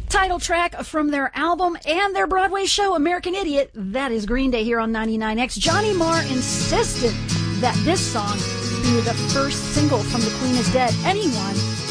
Title track from their album and their Broadway show, American Idiot. That is Green Day here on 99X. Johnny Marr insisted that this song be the first single from The Queen is Dead. Anyone